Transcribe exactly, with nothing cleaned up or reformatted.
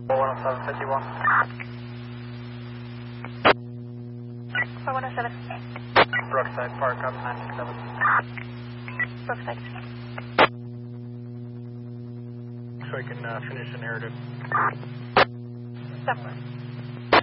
one oh seven fifty-one. four one oh seven. Brookside Park up nine seven. Brookside. So I can uh, finish the narrative. Somewhere.